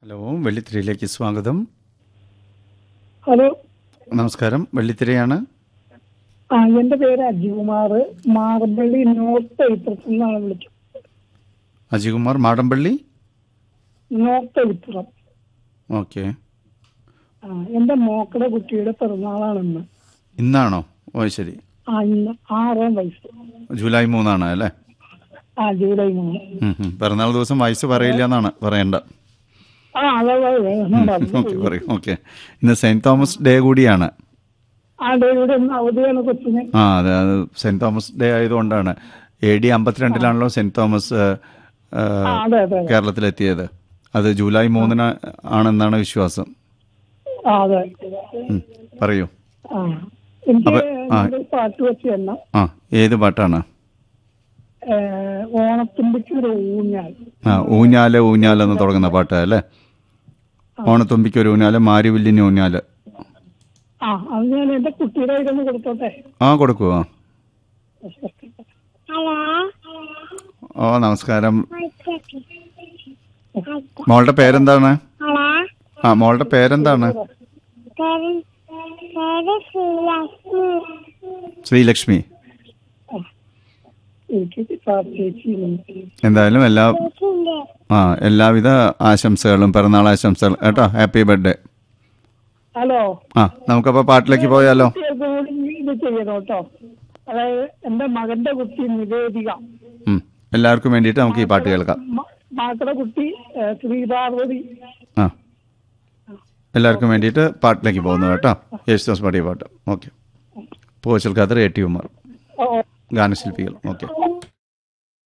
Hello, വെള്ളിത്തിരയിലേക്ക് സ്വാഗതം. Hello, നമസ്കാരം, വെള്ളിത്തിരയാണ്. എന്റെ പേര് അജികുമാർ, മാറമ്പള്ളി നോർത്ത് എഴുപ്പുറത്ത് നിന്നാണ് വിളിച്ചത്. അജികുമാർ, മാടമ്പള്ളി. നോർത്ത് എഴുപ്പുറം. ഓക്കെ. എന്റെ മോക്കടെ കുട്ടിയുടെ പിറന്നാളാണെന്ന്. ഇന്നാണോ? ഓ ശരി. ഇന്ന് 6 വയസ്സ്. ജൂലൈ 3 അല്ലേ? ജൂലൈ 3. പിറന്നാൾ ദിവസം വയസ്സ് പറയില്ല എന്നാണ് പറയേണ്ട. അതെ. ഓക്കെ, പറയൂ. ഓക്കെ, ഇന്ന് സെന്റ് തോമസ് ഡേ കൂടിയാണ്. ഇവിടെ അവധിയാണ് കൊച്ചിന്. അതെ, അത് സെന്റ് തോമസ് ഡേ ആയതുകൊണ്ടാണ്. AD 52 സെന്റ് തോമസ് അതെ. കേരളത്തിലെത്തിയത്. അത് ജൂലൈ 3 ആണെന്നാണ് വിശ്വാസം. അതെ. പറയൂ. എനിക്ക് പാട്ട് വെച്ച് തന്നെ. ഏത് പാട്ടാണ്? ഓണത്തുമ്പിക്ക് ഒരു ഊഞ്ഞാൽ. ഊഞ്ഞാല് ഊഞ്ഞാലെന്ന് തുടങ്ങുന്ന പാട്ട് അല്ലേ? ഓണത്തുമ്പിക്ക് ഒരു ഊഞ്ഞാല്, മാരിവില്ലിന് ഊഞ്ഞാല്. അത് ഞാൻ എന്റെ കുട്ടിയുടെ കയ്യിലൊന്ന് കൊടുത്തോട്ടെ? കൊടുക്കുവോ? നമസ്കാരം. മോളുടെ പേരെന്താണ്? മോളുടെ പേരെന്താണ്? ശ്രീലക്ഷ്മി. എന്തായാലും എല്ലാവിധ ആശംസകളും, പിറന്നാൾ ആശംസകൾ കേട്ടോ. Happy birthday. ഹലോ, നമുക്കപ്പോ പാട്ടിലേക്ക് പോയാലോ? ഇത് ചെയ്യണം കേട്ടോ. അതായത് എന്റെ മകന്റെ കുട്ടി നിവേദിക. എല്ലാവർക്കും വേണ്ടിയിട്ട് നമുക്ക് ഈ പാട്ട് കേൾക്കാം. മകളുടെ കുട്ടി ശ്രീപാർവതി. എല്ലാവർക്കും വേണ്ടിയിട്ട് പാട്ടിലേക്ക് പോകുന്നു കേട്ടോ. യേശുദാസ് പാടിയ പാട്ട്. Okay. Poovachal Khader, AT Ummer ഗാനശില്പികൾ. Okay.